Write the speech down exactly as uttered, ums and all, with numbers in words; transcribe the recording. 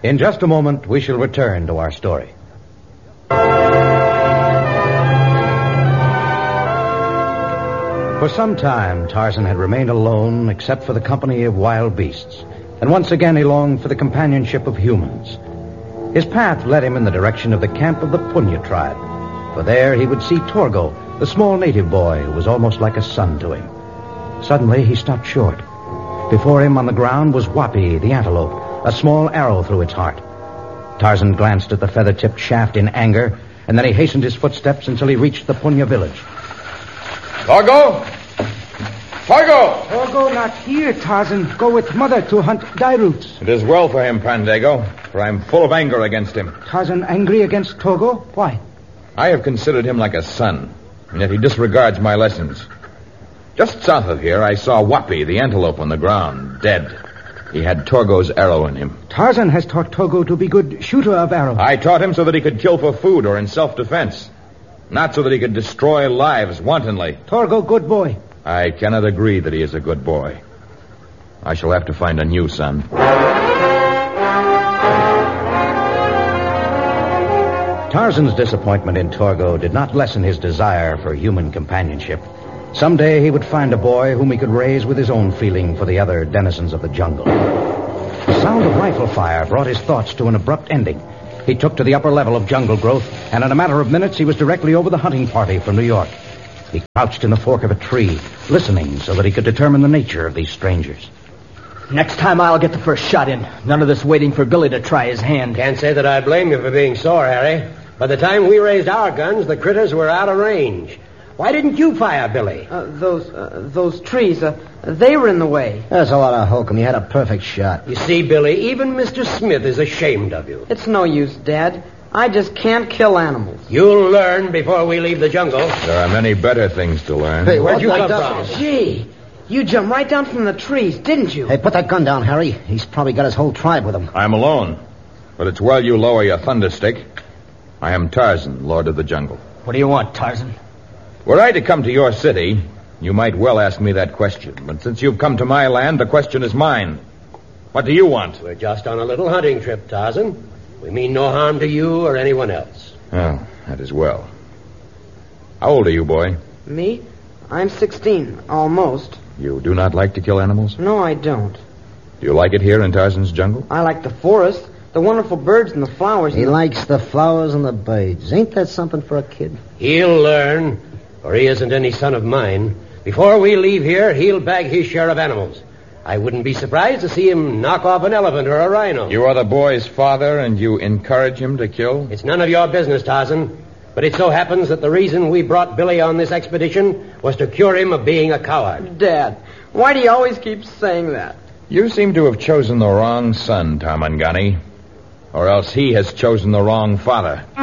In just a moment, we shall return to our story. For some time, Tarzan had remained alone except for the company of wild beasts. And once again he longed for the companionship of humans. His path led him in the direction of the camp of the Punya tribe. For there he would see Torgo, the small native boy who was almost like a son to him. Suddenly he stopped short. Before him on the ground was Wapi, the antelope, a small arrow through its heart. Tarzan glanced at the feather-tipped shaft in anger, and then he hastened his footsteps until he reached the Punya village. Torgo! Torgo! Torgo not here, Tarzan. Go with Mother to hunt Dairoots. It is well for him, Pandego, for I'm full of anger against him. Tarzan angry against Torgo? Why? I have considered him like a son, and yet he disregards my lessons. Just south of here, I saw Wapi, the antelope, on the ground, dead. He had Torgo's arrow in him. Tarzan has taught Torgo to be good shooter of arrows. I taught him so that he could kill for food or in self-defense, not so that he could destroy lives wantonly. Torgo, good boy. I cannot agree that he is a good boy. I shall have to find a new son. Tarzan's disappointment in Torgo did not lessen his desire for human companionship. Someday he would find a boy whom he could raise with his own feeling for the other denizens of the jungle. The sound of rifle fire brought his thoughts to an abrupt ending. He took to the upper level of jungle growth, and in a matter of minutes he was directly over the hunting party from New York. He crouched in the fork of a tree, listening so that he could determine the nature of these strangers. Next time I'll get the first shot in. None of this waiting for Billy to try his hand. Can't say that I blame you for being sore, Harry. By the time we raised our guns, the critters were out of range. Why didn't you fire, Billy? Uh, those uh, those trees, uh, they were in the way. That's a lot of hokum. You had a perfect shot. You see, Billy, even Mister Smith is ashamed of you. It's no use, Dad. I just can't kill animals. You'll learn before we leave the jungle. There are many better things to learn. Hey, where'd you come from? Gee, you jumped right down from the trees, didn't you? Hey, put that gun down, Harry. He's probably got his whole tribe with him. I'm alone, but it's well you lower your thunder stick. I am Tarzan, Lord of the Jungle. What do you want, Tarzan? Were I to come to your city, you might well ask me that question. But since you've come to my land, the question is mine. What do you want? We're just on a little hunting trip, Tarzan. We mean no harm to you or anyone else. Oh, that is well. How old are you, boy? Me? I'm sixteen, almost. You do not like to kill animals? No, I don't. Do you like it here in Tarzan's jungle? I like the forest, the wonderful birds and the flowers. He and the... likes the flowers and the birds. Ain't that something for a kid? He'll learn, or he isn't any son of mine. Before we leave here, he'll bag his share of animals. I wouldn't be surprised to see him knock off an elephant or a rhino. You are the boy's father, and you encourage him to kill? It's none of your business, Tarzan. But it so happens that the reason we brought Billy on this expedition was to cure him of being a coward. Dad, why do you always keep saying that? You seem to have chosen the wrong son, Tarmangani. Or else he has chosen the wrong father.